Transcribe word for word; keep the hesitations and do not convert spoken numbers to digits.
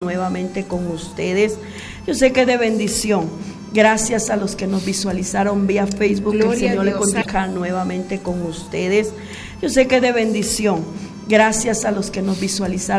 nuevamente con ustedes. Yo sé que de bendición. Gracias a los que nos visualizaron vía Facebook, Gloria que el Señor le conduzca nuevamente con ustedes. Yo sé que de bendición. Gracias a los que nos visualizaron